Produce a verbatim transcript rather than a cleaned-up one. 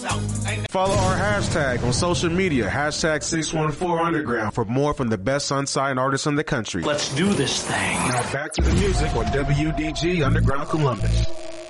myself. Ain't Follow our hashtag on social media, hashtag six one four underground for more from the best unsigned artists in the country. Let's do this thing. Now back to the music on W D G Underground Columbus.